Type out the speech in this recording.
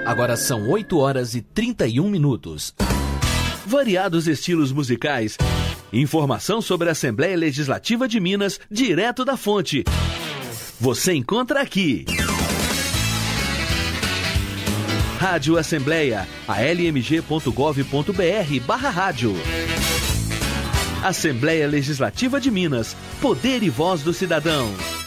Agora são 8h31. Variados estilos musicais. Informação sobre a Assembleia Legislativa de Minas, direto da fonte. Você encontra aqui. Rádio Assembleia, almg.gov.br/rádio. Assembleia Legislativa de Minas, poder e voz do cidadão.